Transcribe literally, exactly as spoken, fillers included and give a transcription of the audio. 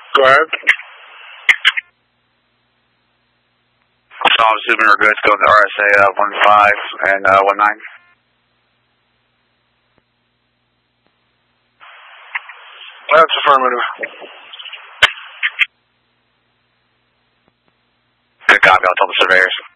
Go ahead. So I'm assuming we're good to go to the R S A uh, one five and uh, one nine. That's affirmative. Good copy. I'll tell the surveyors.